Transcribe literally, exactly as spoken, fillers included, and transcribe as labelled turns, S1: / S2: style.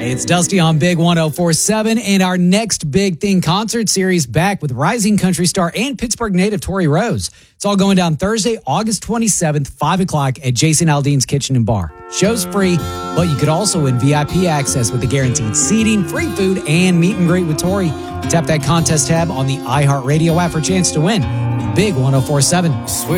S1: It's Dusty on Big one oh four point seven, and our next Big Thing concert series back with rising country star and Pittsburgh native Tori Rose. It's all going down Thursday, August twenty-seventh, five o'clock at Jason Aldean's Kitchen and Bar. Show's free, but you could also win V I P access with the guaranteed seating, free food, and meet and greet with Tori. Tap that contest tab on the iHeartRadio app for a chance to win. Big one oh four point seven.
S2: Swear